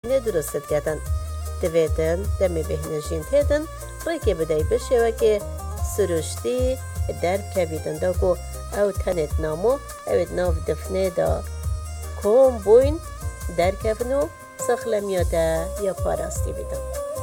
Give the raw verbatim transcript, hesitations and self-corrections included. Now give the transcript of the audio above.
دفنه درست کردن دویدن دمی بهنجین تیدن ریکی بدهی بشه و که سروشتی درب کبیدن دا گو او تنت نامو او ناف دفنه دا کم بوین در کبنو سخلمیاده یا پاراستی بیدن